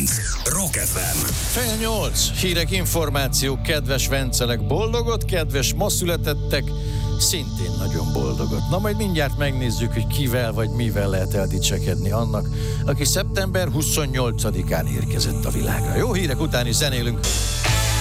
Rock FM. Fél 8. Hírek, információk, kedves vencelek, boldogot, kedves ma születettek, szintén nagyon boldogot. Na majd mindjárt megnézzük, hogy kivel vagy mivel lehet eldicsekedni annak, aki szeptember 28-án érkezett a világra. Jó hírek utáni zenélünk.